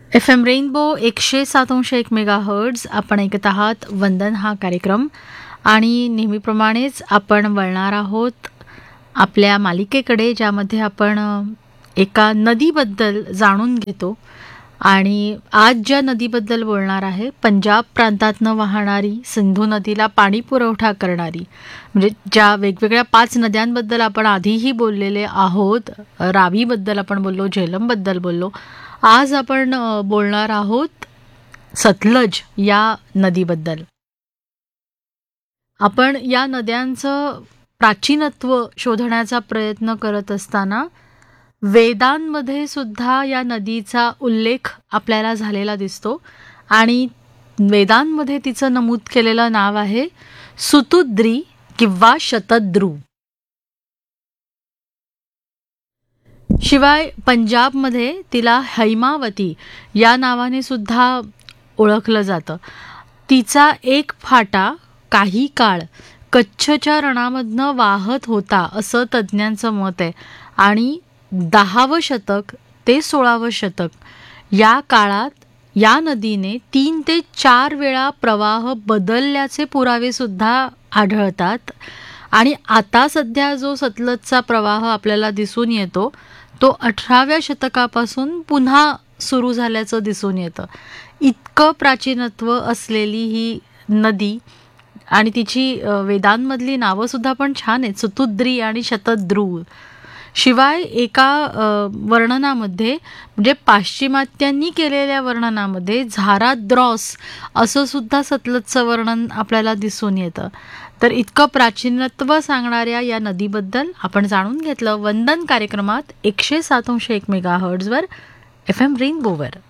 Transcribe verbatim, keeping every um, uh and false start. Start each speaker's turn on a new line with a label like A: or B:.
A: F M rainbow एकशे सात अंश एक मेगा हर्ट्ज आपण ऐकत आहात वंदन हा कार्यक्रम. आणि नेहमीप्रमाणेच आपण वळणार आहोत आपल्या मालिकेकडे, ज्यामध्ये आपण एका नदीबद्दल जाणून घेतो. आणि आज ज्या नदीबद्दल बोलणार आहे, पंजाब प्रांतातनं वाहणारी, सिंधू नदीला पाणी पुरवठा करणारी, म्हणजे ज्या वेगवेगळ्या पाच नद्यांबद्दल आपण आधीही बोललेले आहोत. रावीबद्दल आपण बोललो, झेलमबद्दल बोललो. आज आपण बोलणार आहोत सतलज या नदीबद्दल. आपण या नद्यांचं प्राचीनत्व शोधण्याचा प्रयत्न करत असताना वेदांमध्ये सुद्धा या नदीचा उल्लेख आपल्याला झालेला दिसतो. आणि वेदांमध्ये तिचं नमूद केलेलं नाव आहे सुतुद्री किंवा शतद्रू. शिवाय पंजाबमध्ये तिला हैमावती या नावाने सुद्धा ओळखलं जातं. तिचा एक फाटा काही काळ कच्छच्या रणामधनं वाहत होता असं तज्ज्ञांचं मत आहे. आणि दहावं शतक ते सोळावं शतक या काळात या नदीने तीन ते चार वेळा प्रवाह बदलल्याचे पुरावे सुद्धा आढळतात. आणि आता सध्या जो सतलजचा प्रवाह आपल्याला दिसून येतो तो अठराव्या शतकापासून पुन्हा सुरू झाल्याचं दिसून येतं. इतकं प्राचीनत्व असलेली ही नदी आणि तिची वेदांमधली नावंसुद्धा पण छान आहेत, सुतुद्री आणि शतद्रू. शिवाय एका वर्णनामध्ये, म्हणजे पाश्चिमात्यांनी केलेल्या वर्णनामध्ये झाराद्रॉस असं सुद्धा सतलजचं वर्णन आपल्याला दिसून येतं. तर इतकं प्राचीनत्व सांगणाऱ्या या नदीबद्दल आपण जाणून घेतलं वंदन कार्यक्रमात एकशे सात अंश एक मेगा हर्ट्जवर एफ एम रेनबोवर.